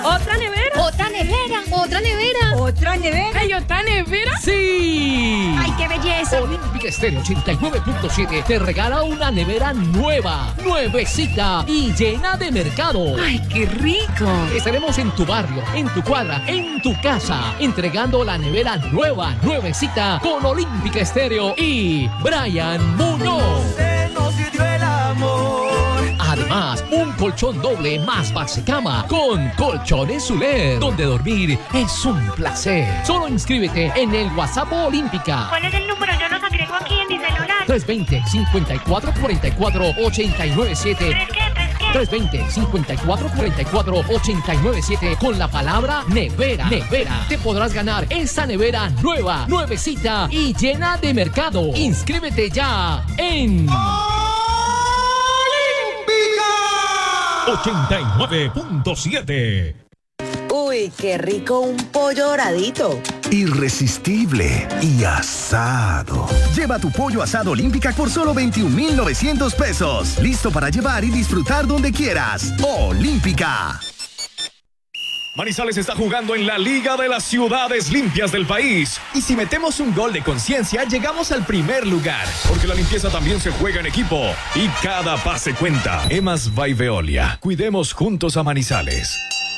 ¿Otra nevera? ¿Otra nevera? ¿Otra nevera? ¿Otra nevera? ¿Hay otra nevera? ¡Sí! ¡Ay, qué belleza! Olímpica Estéreo 89.7 te regala una nevera nueva, nuevecita y llena de mercado. ¡Ay, qué rico! Estaremos en tu barrio, en tu cuadra, en tu casa, entregando la nevera nueva, nuevecita con Olímpica Estéreo y Brian Muñoz. Además, un colchón doble más basecama con Colchones Zuler, donde dormir es un placer. Solo inscríbete en el WhatsApp Olímpica. ¿Cuál es el número? Yo los agrego aquí en mi celular. 320-5444-897. ¿Tres qué? 320-5444-897 con la palabra nevera. Nevera. Te podrás ganar esta nevera nueva, nuevecita y llena de mercado. Inscríbete ya en 89.7. Uy, qué rico un pollo doradito. Irresistible y asado. Lleva tu pollo asado Olímpica por solo 21,900 pesos. Listo para llevar y disfrutar donde quieras. Olímpica. Manizales está jugando en la Liga de las Ciudades Limpias del país. Y si metemos un gol de conciencia, llegamos al primer lugar. Porque la limpieza también se juega en equipo. Y cada pase cuenta. Emas by Veolia. Cuidemos juntos a Manizales.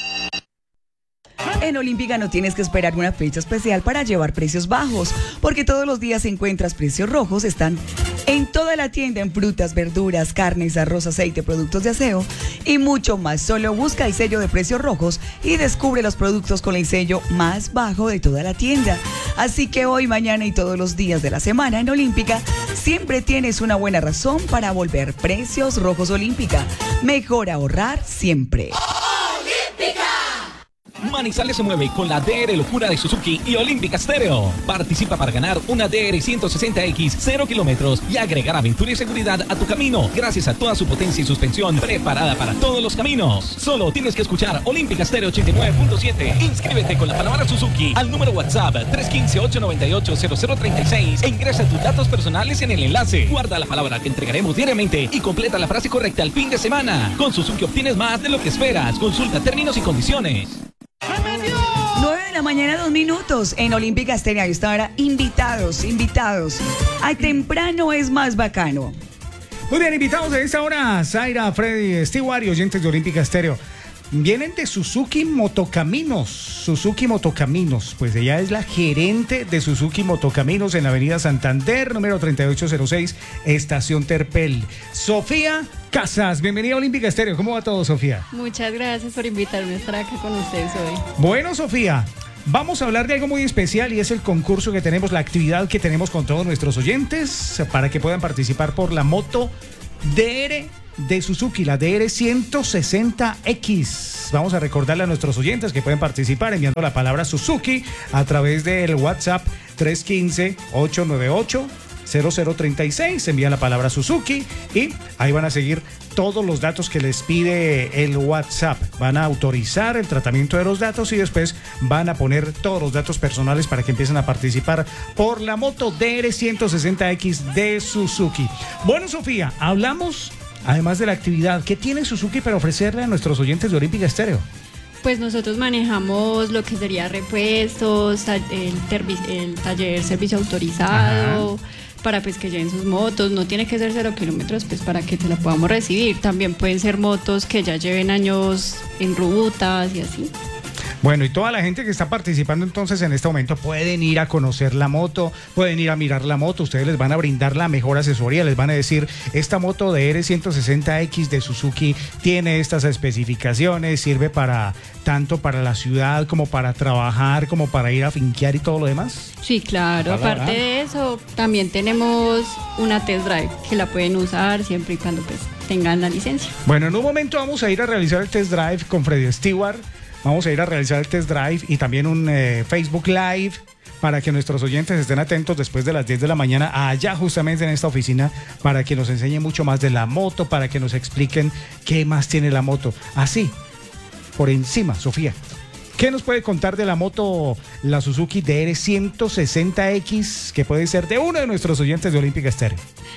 En Olímpica no tienes que esperar una fecha especial para llevar precios bajos, porque todos los días encuentras precios rojos, están en toda la tienda en frutas, verduras, carnes, arroz, aceite, productos de aseo y mucho más. Solo busca el sello de precios rojos y descubre los productos con el sello más bajo de toda la tienda. Así que hoy, mañana y todos los días de la semana en Olímpica siempre tienes una buena razón para volver precios rojos. Olímpica, mejor ahorrar siempre. Manizales se mueve con la DR Locura de Suzuki y Olímpica Estéreo. Participa para ganar una DR 160X 0 kilómetros y agregar aventura y seguridad a tu camino gracias a toda su potencia y suspensión preparada para todos los caminos. Solo tienes que escuchar Olímpica Estéreo 89.7. Inscríbete con la palabra Suzuki al número WhatsApp 315-898-0036 e ingresa tus datos personales en el enlace. Guarda la palabra que entregaremos diariamente y completa la frase correcta el fin de semana. Con Suzuki obtienes más de lo que esperas. Consulta términos y condiciones. 9 de la mañana, 2 minutos en Olímpica Estéreo. A esta hora, invitados. Ay, temprano es más bacano. Muy bien, invitados a esta hora, Zaira, Freddy, Stewart y oyentes de Olímpica Estéreo. Vienen de Suzuki Motocaminos, pues ella es la gerente de Suzuki Motocaminos en la avenida Santander, número 3806, Estación Terpel. Sofía Casas, bienvenida a Olímpica Estéreo. ¿Cómo va todo, Sofía? Muchas gracias por invitarme a estar acá con ustedes hoy. Bueno, Sofía, vamos a hablar de algo muy especial y es el concurso que tenemos, la actividad que tenemos con todos nuestros oyentes para que puedan participar por la moto DR de Suzuki, la DR 160X. Vamos a recordarle a nuestros oyentes que pueden participar enviando la palabra Suzuki a través del WhatsApp 315-898-0036. Envían la palabra Suzuki y ahí van a seguir todos los datos que les pide el WhatsApp. Van a autorizar el tratamiento de los datos y después van a poner todos los datos personales para que empiecen a participar por la moto DR 160X de Suzuki. Bueno, Sofía, hablamos además de la actividad. ¿Qué tiene Suzuki para ofrecerle a nuestros oyentes de Olímpica Estéreo? Pues nosotros manejamos lo que sería repuestos, el taller servicio autorizado. Ajá. Para pues que lleven sus motos, no tiene que ser 0 kilómetros pues para que te la podamos recibir. También pueden ser motos que ya lleven años en rutas y así. Bueno, y toda la gente que está participando entonces en este momento pueden ir a conocer la moto, pueden ir a mirar la moto, ustedes les van a brindar la mejor asesoría, les van a decir, esta moto de R160X de Suzuki tiene estas especificaciones, sirve para tanto para la ciudad como para trabajar, como para ir a finquear y todo lo demás. Sí, claro, aparte de eso, también tenemos una test drive que la pueden usar siempre y cuando pues tengan la licencia. Bueno, en un momento vamos a ir a realizar el test drive con Freddy Stewart. Vamos a ir a realizar el test drive y también un Facebook Live para que nuestros oyentes estén atentos después de las 10 de la mañana allá justamente en esta oficina para que nos enseñen mucho más de la moto, para que nos expliquen qué más tiene la moto. Así, por encima, Sofía, ¿qué nos puede contar de la moto, la Suzuki DR 160X, que puede ser de uno de nuestros oyentes de Olímpica Estéreo?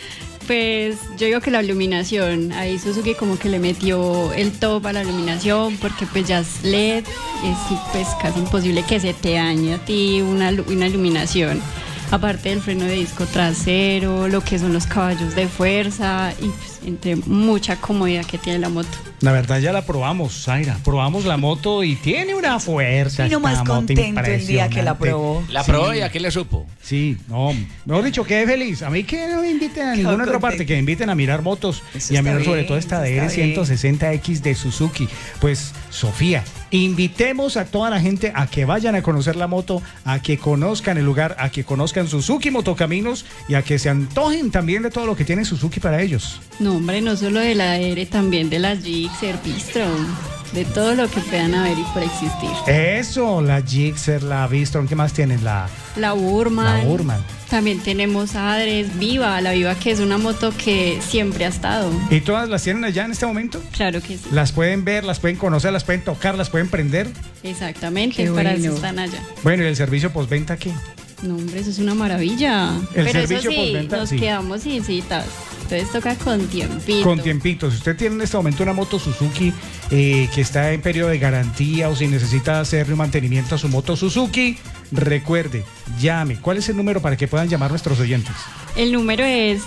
Pues yo digo que la iluminación, ahí Suzuki como que le metió el top a la iluminación porque pues ya es LED, es pues casi imposible que se te dañe a ti una iluminación. Aparte del freno de disco trasero, lo que son los caballos de fuerza y pues, entre mucha comodidad que tiene la moto. La verdad ya la probamos, Zaira. Probamos la moto y tiene una fuerza. Y no más esta moto contento el día que la impresionante. probó. La probó y a qué le supo. Sí, no, mejor dicho, quedé feliz. A mí que no me inviten a ninguna otra parte, que me inviten a mirar motos Eso y a está mirar sobre bien, todo esta eso está DR160X de Suzuki. Pues, Sofía, invitemos a toda la gente a que vayan a conocer la moto, a que conozcan el lugar, a que conozcan Suzuki Motocaminos y a que se antojen también de todo lo que tiene Suzuki para ellos. No, hombre, no solo de la DR, también de la Gixxer, Bistron, de todo lo que puedan haber y por existir. Eso, la Gixxer, la Bistron, ¿qué más tienen? La Burman. La Burman. También tenemos Adres, Viva, la Viva que es una moto que siempre ha estado. ¿Y todas las tienen allá en este momento? Claro que sí. Las pueden ver, las pueden conocer, las pueden tocar, las pueden prender. Exactamente, Qué para bueno. eso están allá. Bueno, ¿y el servicio postventa qué? No, hombre, eso es una maravilla. El Pero servicio eso sí, postventa, nos sí. quedamos sin citas. Entonces toca con tiempito. Con tiempito. Si usted tiene en este momento una moto Suzuki que está en periodo de garantía o si necesita hacerle un mantenimiento a su moto Suzuki, recuerde, llame. ¿Cuál es el número para que puedan llamar nuestros oyentes? El número es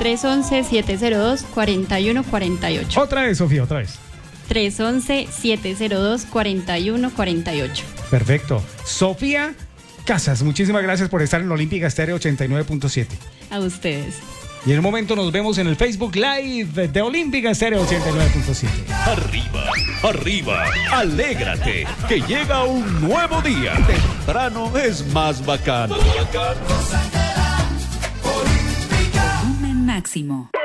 311-702-4148. Otra vez, Sofía, otra vez. 311-702-4148. Perfecto. Sofía Casas, muchísimas gracias por estar en Olímpica Estéreo 89.7. A ustedes. Y en un momento nos vemos en el Facebook Live de Olímpica Estéreo 89.7. Arriba, arriba, alégrate, que llega un nuevo día. Temprano es más bacano. Volumen máximo.